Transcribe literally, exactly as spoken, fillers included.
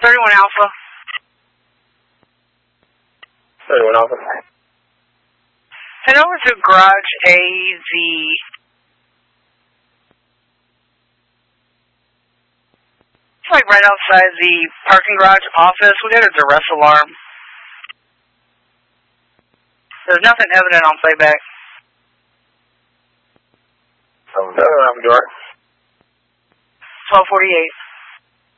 thirty-one Alpha. thirty-one Alpha. Head over to Garage A Z. It's like right outside the parking garage office. We got a duress alarm. There's nothing evident on playback. Oh, no, I'm door. twelve forty-eight.